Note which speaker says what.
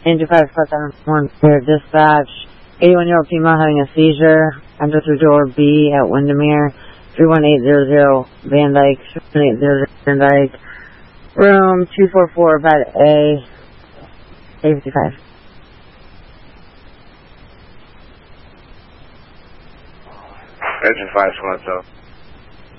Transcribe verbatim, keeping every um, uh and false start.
Speaker 1: Engine five plus seven one clear dispatch. eighty-one-year-old female having a seizure. Enter through door B at Windermere. three one eight zero zero Van Dyke. three one eight zero zero Van Dyke. Room two four four, bed A. A fifty-five.
Speaker 2: Engine five, Squad, so.